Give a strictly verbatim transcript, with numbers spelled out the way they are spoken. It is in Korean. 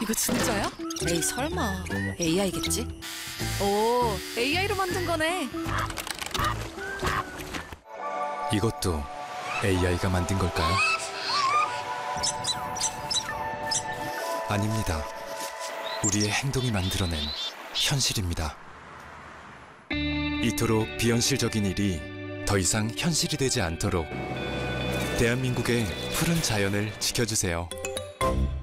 이거 진짜야? 에이 설마 에이아이겠지? 오, 에이아이로 만든 거네. 이것도 에이아이가 만든 걸까요? 아닙니다. 우리의 행동이 만들어낸 현실입니다. 이토록 비현실적인 일이 더 이상 현실이 되지 않도록 대한민국의 푸른 자연을 지켜주세요.